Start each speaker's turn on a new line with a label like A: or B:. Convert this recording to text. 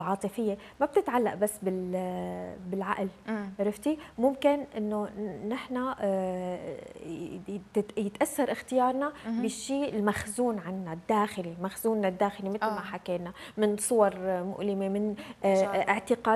A: عاطفية ما بتتعلق بس بالعقل. عرفتي؟ ممكن انه نحن يتاثر اختيارنا بالشيء المخزون عنا الداخلي، مخزوننا الداخلي مثل ما حكينا، من صور مؤلمة، من اعتقاد